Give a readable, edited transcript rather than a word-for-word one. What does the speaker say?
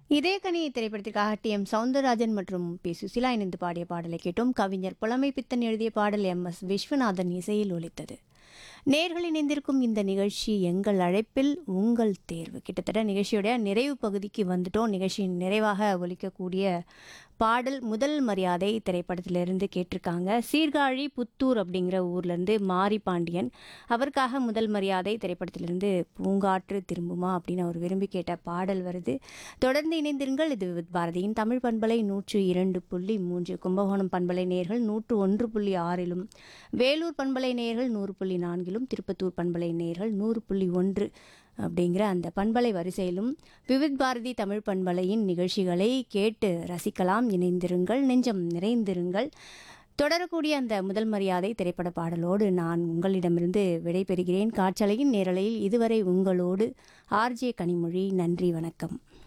இதே கனி திரைப்படத்திற்காக டி.எம். சௌந்தரராஜன் மற்றும் பி. சுசீலா இணைந்து பாடிய பாடலை கேட்டோம். கவிஞர் புலமை பித்தன் எழுதிய பாடல் எம்.எஸ். விஸ்வநாதன் இசையில் ஒலித்தது. நேர்கள் இணைந்திருக்கும் இந்த நிகழ்ச்சி எங்கள் அழைப்பில் உங்கள் தேர்வு. கிட்டத்தட்ட நிகழ்ச்சியோட நிறைவு பகுதிக்கு வந்துட்டோம். நிகழ்ச்சியின் நிறைவாக ஒலிக்கக்கூடிய பாடல் முதல் மரியாதை திரைப்படத்திலிருந்து கேட்டிருக்காங்க. சீர்காழி புத்தூர் அப்படிங்கிற ஊர்லேருந்து மாரி பாண்டியன். அவருக்காக முதல் மரியாதை திரைப்படத்திலிருந்து பூங்காற்று திரும்புமா அப்படின்னு அவர் விரும்பி கேட்ட பாடல் வருது. தொடர்ந்து இணைந்திருங்கள். இது விவித் பாரதியின் தமிழ் பண்பலை 102.3, கும்பகோணம் பண்பலை நேயர்கள் 101.6, வேலூர் பண்பலை நேயர்கள் 100.4, திருப்பத்தூர் பண்பலை நேயர்கள் 100.1 அப்படிங்கிற அந்த பண்பலை வரிசையிலும் விவித் பாரதி தமிழ் பண்பலையின் நிகழ்ச்சிகளை கேட்டு ரசிக்கலாம். இணைந்திருங்கள், நெஞ்சம் நிறைந்திருங்கள். தொடரக்கூடிய அந்த முதல் மரியாதை திரைப்பட பாடலோடு நான் உங்களிடமிருந்து விடைபெறுகிறேன். காற்றலையின் நேரலையில் இதுவரை உங்களோடு ஆர்ஜே கனிமொழி. நன்றி, வணக்கம்.